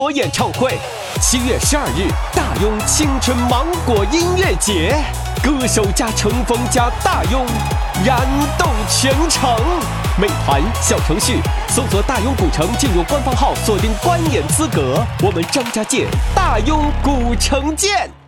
演唱会，7月12日，大庸青春芒果音乐节，歌手加乘风加大庸，燃动全城。美团小程序搜索大庸古城，进入官方号，锁定观演资格。我们张家界大庸古城见。